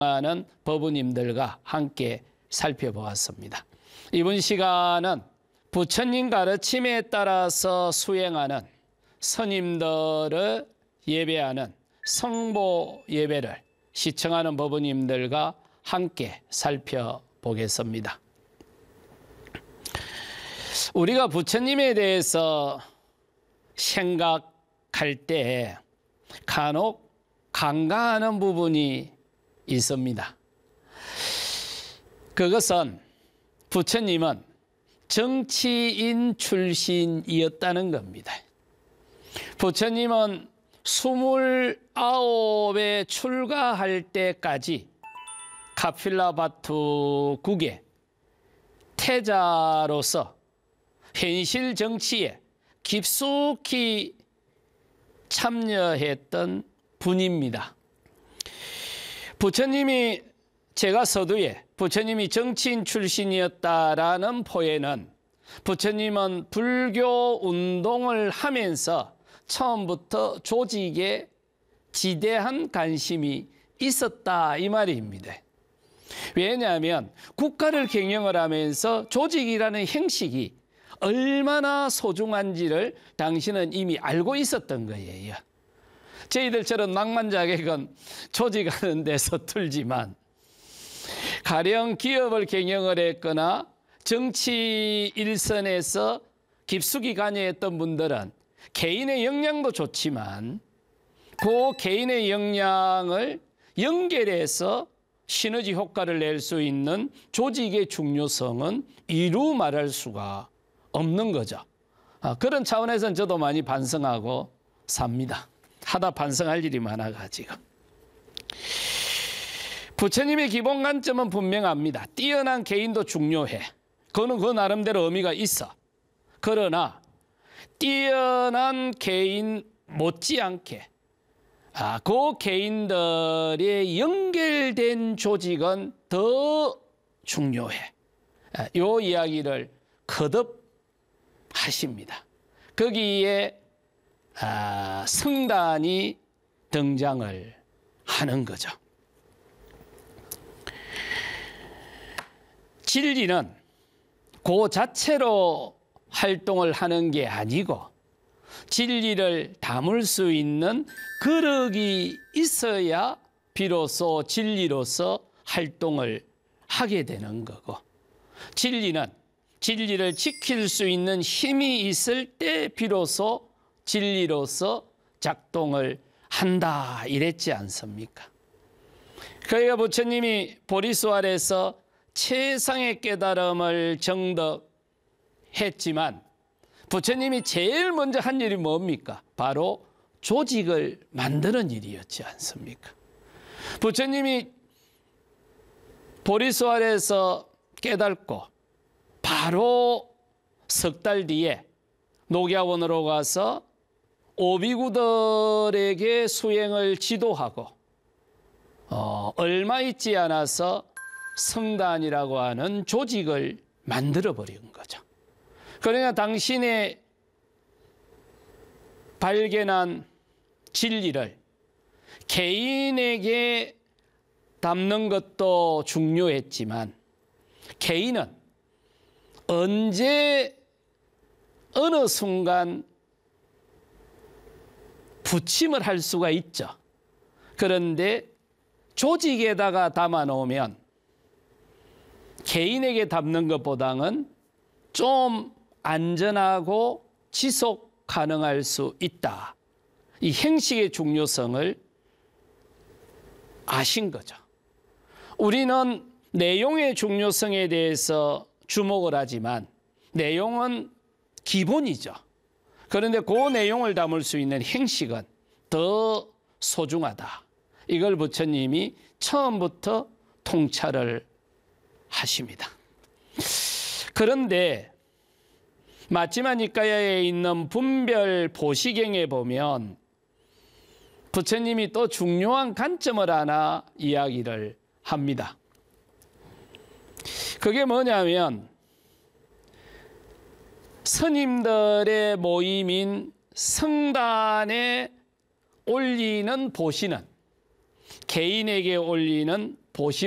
하는 법우님들과 함께 살펴보았습니다. 이번 시간은 부처님 가르침에 따라서 수행하는 스님들을 예배하는 성보 예배를 시청하는 법우님들과 함께 살펴보겠습니다. 우리가 부처님에 대해서 생각할 때 간혹 간과하는 부분이 있습니다. 그것은 부처님은 정치인 출신이었다는 겁니다. 부처님은 29에 출가할 때까지 카필라바투국의 태자로서 현실 정치에 깊숙이 참여했던 분입니다. 부처님이 제가 서두에 부처님이 정치인 출신이었다라는 포에는 부처님은 불교 운동을 하면서 처음부터 조직에 지대한 관심이 있었다 이 말입니다. 왜냐하면 국가를 경영을 하면서 조직이라는 형식이 얼마나 소중한지를 당신은 이미 알고 있었던 거예요. 저희들처럼 낭만자객은 조직하는 데 서툴지만 가령 기업을 경영을 했거나 정치 일선에서 깊숙이 관여했던 분들은 개인의 역량도 좋지만 그 개인의 역량을 연결해서 시너지 효과를 낼 수 있는 조직의 중요성은 이루 말할 수가 없는 거죠. 그런 차원에서는 저도 많이 반성하고 삽니다. 하다 반성할 일이 많아가지고. 부처님의 기본 관점은 분명합니다. 뛰어난 개인도 중요해. 그거는 그 나름대로 의미가 있어. 그러나 뛰어난 개인 못지않게 그 개인들의 연결된 조직은 더 중요해. 이 이야기를 거듭 하십니다. 거기에 성단이 등장을 하는 거죠. 진리는 그 자체로 활동을 하는 게 아니고 진리를 담을 수 있는 그릇이 있어야 비로소 진리로서 활동을 하게 되는 거고, 진리는 진리를 지킬 수 있는 힘이 있을 때 비로소 진리로서 작동을 한다 이랬지 않습니까? 그러니까 부처님이 보리수활에서 최상의 깨달음을 정덕했지만 부처님이 제일 먼저 한 일이 뭡니까? 바로 조직을 만드는 일이었지 않습니까? 부처님이 보리수활에서 깨닫고 바로 석 달 뒤에 녹야원으로 가서 오비구들에게 수행을 지도하고 얼마 있지 않아서 성단이라고 하는 조직을 만들어버린 거죠. 그러니까 당신의 발견한 진리를 개인에게 담는 것도 중요했지만 개인은 언제 어느 순간 부침을 할 수가 있죠. 그런데 조직에다가 담아놓으면 개인에게 담는 것보다는 좀 안전하고 지속 가능할 수 있다. 이 형식의 중요성을 아신 거죠. 우리는 내용의 중요성에 대해서 주목을 하지만 내용은 기본이죠. 그런데 그 내용을 담을 수 있는 형식은 더 소중하다. 이걸 부처님이 처음부터 통찰을 하십니다. 그런데 마치마니까야에 있는 분별 보시경에 보면 부처님이 또 중요한 관점을 하나 이야기를 합니다. 그게 뭐냐면 스님들의 모임인 성단에 올리는 보시는 개인에게 올리는 보시